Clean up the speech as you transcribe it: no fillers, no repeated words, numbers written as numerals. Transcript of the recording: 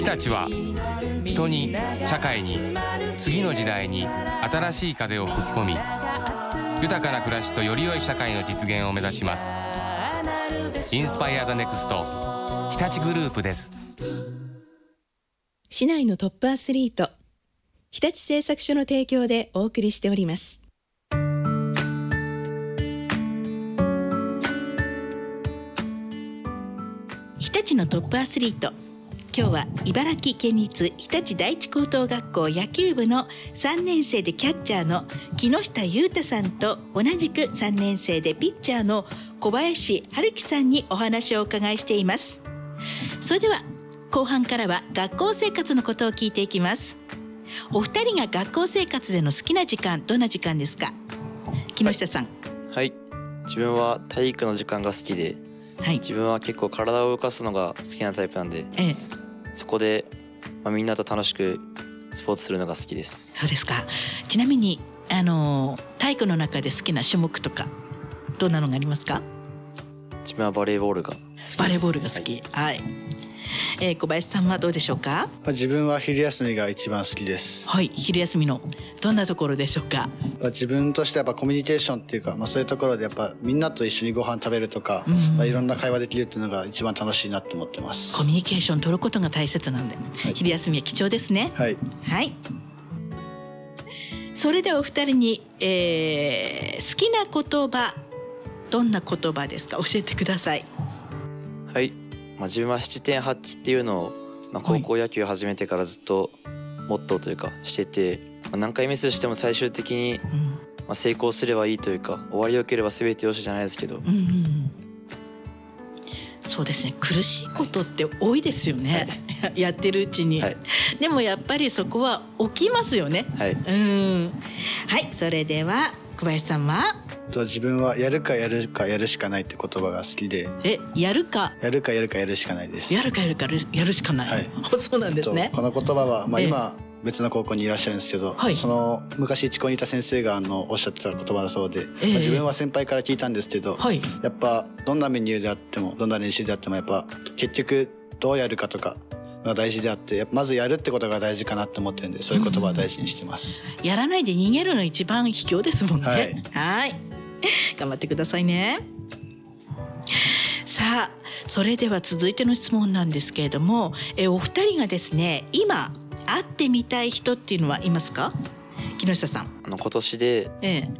日立は人に社会に次の時代に新しい風を吹き込み、豊かな暮らしとより良い社会の実現を目指します。インスパイアザネクスト日立グループです。 市内のトップアスリート、日立製作所の提供でお送りしております。 日立のトップアスリート、今日は茨城県立日立第一高等学校野球部の3年生でキャッチャーの木下裕太さんと、同じく3年生でピッチャーの小林春樹さんにお話をお伺いしています。それでは後半からは学校生活のことを聞いていきます。お二人が学校生活での好きな時間、どんな時間ですか？木下さん。 はい、自分は体育の時間が好きで、自分は結構体を動かすのが好きなタイプなんで、そこで、みんなと楽しくスポーツするのが好きです。 そうですか。ちなみに体育の中で好きな種目とかどんなのがありますか？ 自分はバレーボールが好きです。 バレーボールが好き。はい。小林さんはどうでしょうか？ 自分は昼休みが一番好きです。 はい、昼休みのどんなところでしょうか？ 自分としてはやっぱコミュニケーションっていうか、そういうところでやっぱみんなと一緒にご飯食べるとか、いろんな会話できるっていうのが一番楽しいなと思ってます。 コミュニケーション取ることが大切なんで、昼休みは貴重ですね。 はい、 はい。それではお二人に、好きな言葉、どんな言葉ですか？教えてください。 はい、自分は 7.8 っていうのを、高校野球始めてからずっとモットーというかしてて、何回ミスしても最終的に、成功すればいいというか、終わりよければ全てよしじゃないですけど、 そうですね、苦しいことって多いですよね、やってるうちに、でもやっぱりそこは起きますよね。はい、それでは小林さんは？ 自分はやるかやるかやるしかないって言葉が好きで。 やるかやるかやるかやるしかないです。 やるかやるかやるしかない、そうなんですね。 この言葉は、今別の高校にいらっしゃるんですけど、その昔一高にいた先生がおっしゃってた言葉だそうで、自分は先輩から聞いたんですけど、やっぱどんなメニューであってもどんな練習であってもやっぱ結局どうやるかとかが大事であって、まずやるってことが大事かなって思ってるんで、そういう言葉は大事にしてます。 やらないで逃げるの一番卑怯ですもんね。はい頑張ってくださいね。さあ、それでは続いての質問なんですけれども、お二人がですね、今会ってみたい人っていうのはいますか？木下さん。 今年で